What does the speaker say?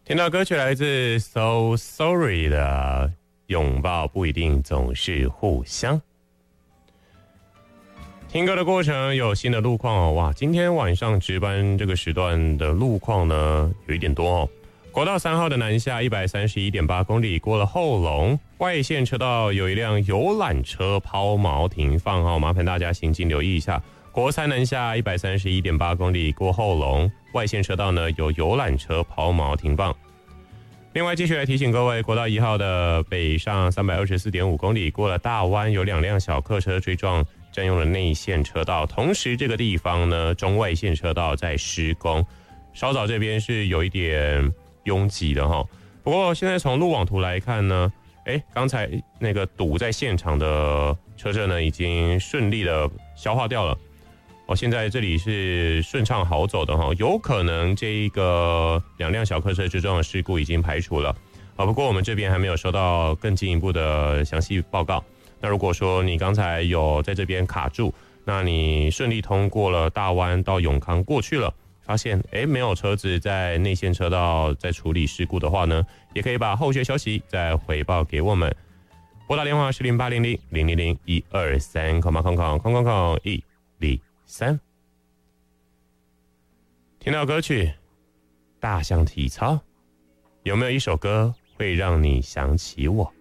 听到歌曲来自 So Sorry 的拥抱不一定总是互相。听歌的过程有新的路况哦，哇，今天晚上值班这个时段的路况呢有一点多哦。国道3号的南下 131.8 公里过了后龙，外线车道有一辆游览车抛锚停放哦，麻烦大家行进留意一下。国3南下 131.8 公里过后龙，外线车道呢有游览车抛锚停放。另外继续来提醒各位，国道1号的北上 324.5 公里过了大弯，有2辆小客车追撞，占用了内线车道，同时这个地方呢中外线车道在施工，稍早这边是有一点拥挤的哈。不过现在从路网图来看呢，刚才那个堵在现场的车阵呢已经顺利的消化掉了。现在这里是顺畅好走的哈，有可能这一个2辆小客车之中的事故已经排除了不过我们这边还没有收到更进一步的详细报告。那如果说你刚才有在这边卡住，那你顺利通过了大弯到永康过去了，发现没有车子在内线车道在处理事故的话呢，也可以把后续消息再回报给我们。拨打电话是0800-000-123，123。听到歌曲大象体操，有没有一首歌会让你想起我？